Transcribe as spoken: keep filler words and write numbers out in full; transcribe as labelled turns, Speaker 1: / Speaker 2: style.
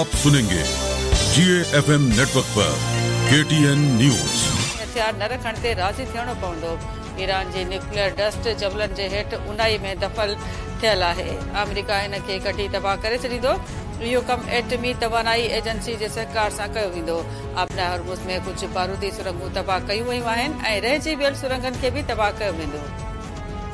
Speaker 1: आप सुनेंगे जीए FM network पर KTN news.
Speaker 2: हथियार न रखण ते राज़ी थियणो पवंदो। ईरान जी न्यूक्लियर डस्ट जबलनि जे हेठि उनाई में दफ़ल थियल आहे। अमेरिका इन खे कढी तबाह करे छॾींदो। इहो कमु एटमी तवानाई एजेंसी जे सहकार सां कयो वेंदो। आपना हॉर्मुज़ में कुझु बारूदी सुरंगूं तबाह कयूं वयूं आहिनि ऐं रहिजी वियल सुरंगनि खे बि तबाह कयो वेंदो।